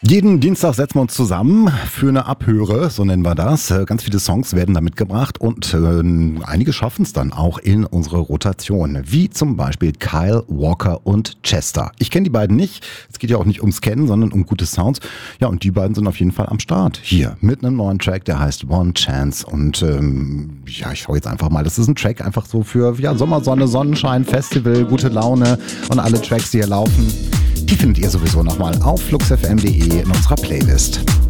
Jeden Dienstag setzen wir uns zusammen für eine Abhöre, so nennen wir das. Ganz viele Songs werden da mitgebracht und einige schaffen es dann auch in unsere Rotation. Wie zum Beispiel Kyle Walker und Chester. Ich kenne die beiden nicht. Es geht ja auch nicht ums Kennen, sondern um gute Sounds. Ja, und die beiden sind auf jeden Fall am Start. Hier mit einem neuen Track, der heißt One Chance. Und ja, ich schaue jetzt einfach mal. Das ist ein Track einfach so für Sommersonne, Sonnenschein, Festival, gute Laune und alle Tracks, die hier laufen. Die findet ihr sowieso nochmal auf fluxfm.de in unserer Playlist.